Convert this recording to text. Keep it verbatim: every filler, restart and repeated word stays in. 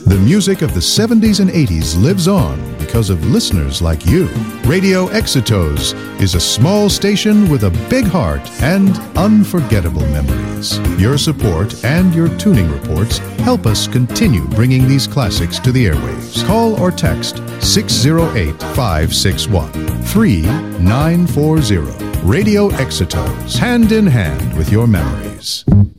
The music of the seventies and eighties lives on because of listeners like you. Radio Exitos is a small station with a big heart and unforgettable memories. Your support and your tuning reports help us continue bringing these classics to the airwaves. Call or text six oh eight, five six one, three nine four zero. Radio Exitos, hand in hand with your memories.